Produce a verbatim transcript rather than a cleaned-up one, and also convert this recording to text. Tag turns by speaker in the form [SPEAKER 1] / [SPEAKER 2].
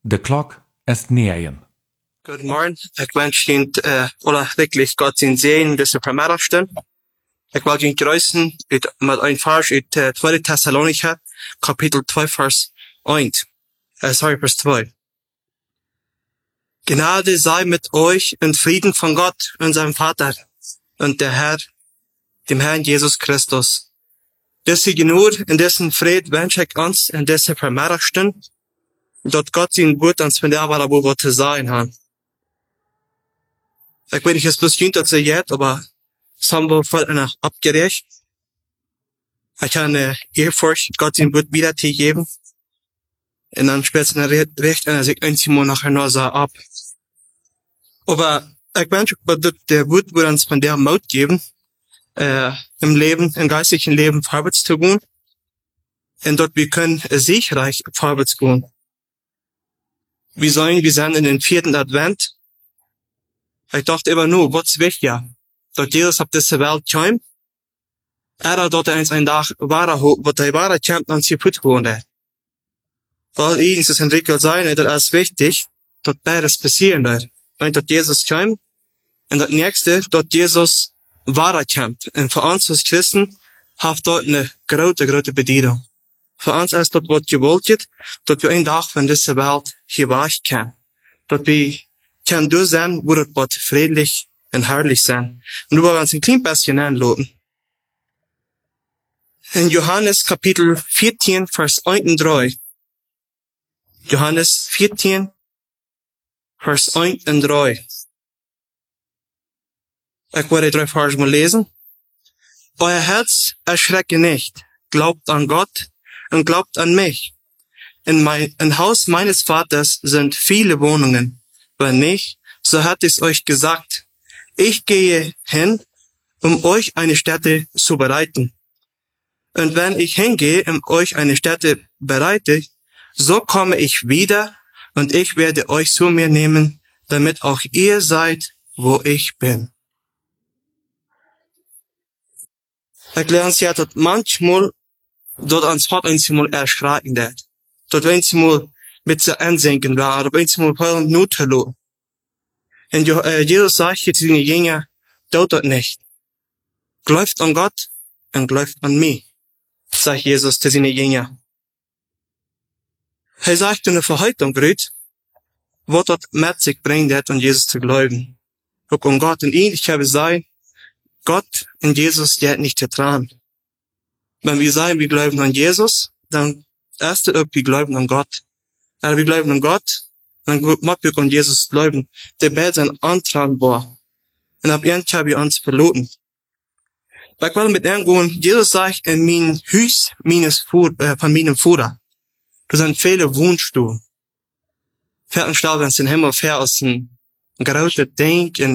[SPEAKER 1] De klok est negen.
[SPEAKER 2] Goedemorgen. Ik wens jullie uh, alle wirklich Gott zijn zegen deze vanmiddag. Ik wil jullie grüßen uit, met een vers uit uh, tweede Thessalonica, kapitel twee, vers één. Uh, sorry, vers twee. Gnade sei mit euch und Frieden von Gott, unserem Vater, und der Herr, dem Herrn Jesus Christus. Diese Genade und dessen Fried wünsche ich uns in dieser Vermärkten, dat God zijn woord ons vandaag wel over wat te zijn haben. Ik weet niet, het is misschien dat ze jet, aber es haben wir voll einer abgerecht. Ich habe eine Ehrfurcht, Gott sein Wort wieder zu geben. Und dann spielt es recht, und er sich einmal nachher noch so ab. Aber ich wünsche, dass der Wort wird uns von der Maut geben, äh, im Leben, im geistlichen Leben vorwärts zu gehen. Und dort wir können siegreich vorwärts gehen. Wir sollen, wir sind in den vierten Advent. Ich dachte immer nur, was wichtig, ja. Dort Jesus auf diese Welt kam. Er hat dort eins ein Tag wahrer, was der wahre Camp an sich put gewohnt. Weil ihnen es entwickelt sein, das ist wichtig, dort beides passieren wird. Und dort Jesus kam. Und das nächste, dort Jesus wahrer Camp. Und für uns als Christen, hat dort eine große, große Bedienung. Für uns ist dort was gewollt, dort wir ein Tag von dieser Welt hier wahrlich können. Dort wir können durch sein, wo dort was friedlich und herrlich sein. Und du wollen uns ein klein bisschen anlassen. In Johannes Kapitel vierzehn, Vers eins und drei. Johannes vierzehn, Vers eins und drei. Ich werde drei Verse mal lesen. Euer Herz erschrecke nicht. Glaubt an Gott und glaubt an mich. In mein, im Haus meines Vaters sind viele Wohnungen. Wenn nicht, so hat es euch gesagt. Ich gehe hin, um euch eine Stätte zu bereiten. Und wenn ich hingehe, um euch eine Stätte bereite, so komme ich wieder und ich werde euch zu mir nehmen, damit auch ihr seid, wo ich bin. Erklären Sie ja, dass manchmal dort ans Gott einmal erschrecken wird. Dort einmal mit zu ansenken war, oder einmal voll Not verloren. Und Jesus sagt jetzt den Jünger, tut das nicht. Glaubt an Gott und glaubt an mich, sagt Jesus zu seinen Jüngern. Er sagt eine Verheitung, Brüt, wo dort mit sich bringt, an Jesus zu glauben. Auch an Gott. Und ihn, ich habe gesagt, Gott und Jesus, der hat nicht getan. Wenn wir sagen, wir glauben an Jesus, dann erst wir glauben an Gott. Aber wir glauben an Gott, dann muss wir an Jesus glauben. Der Bett sein antragbar. Und ab jetzt haben wir uns verloren. Ich will mit irgendwo, Jesus sagt, in mein Haus, meines, äh, von meinem Vater. Das sind viele Wohnstuhl. Fährt ein Stall, wenn es den Himmel fährt, aus dem großen Ding,